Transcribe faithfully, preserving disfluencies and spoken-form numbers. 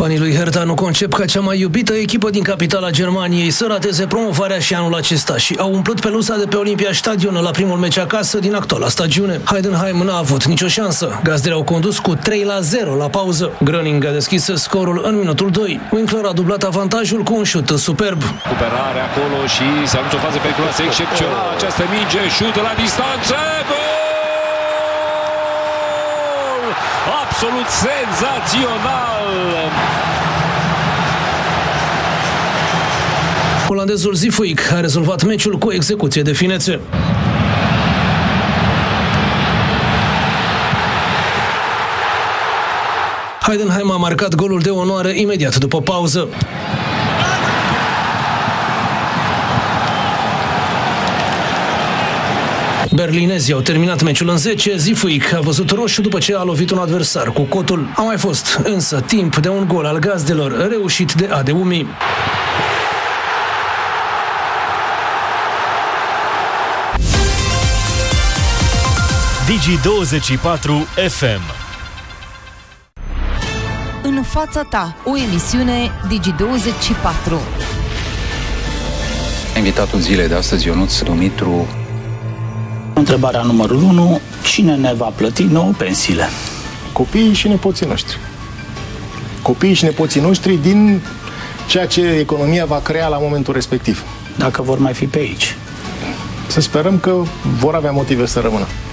Fanii lui Hertha nu concep ca cea mai iubită echipă din capitala Germaniei să rateze promovarea și anul acesta și au umplut pelusa de pe Olympiastadion la primul meci acasă din actuala stagiune. Heidenheim n-a avut nicio șansă. Gazdele au condus cu trei la zero la pauză. Gröning a deschis scorul în minutul doi. Winkler a dublat avantajul cu un șut superb. Recuperare acolo și s-a dus o fază periculoasă excepțională. Această minge, șut la distanță. Gol! Absolut senzațional! Olandezul Zeefuik a rezolvat meciul cu execuție de finețe. Heidenheim a marcat golul de onoare imediat după pauză. Berlinezii au terminat meciul în zece, Zeefuik a văzut roșu după ce a lovit un adversar cu cotul. A mai fost însă timp de un gol al gazdelor, reușit de Adeumi. Digi douăzeci și patru F M. În fața ta, o emisiune Digi douăzeci și patru. Invitatul zilei de astăzi, Ionuț Dumitru. Întrebarea numărul unu. Cine ne va plăti nouă pensiile? Copiii și nepoții noștri. Copiii și nepoții noștri din ceea ce economia va crea la momentul respectiv. Dacă vor mai fi pe aici. Să sperăm că vor avea motive să rămână.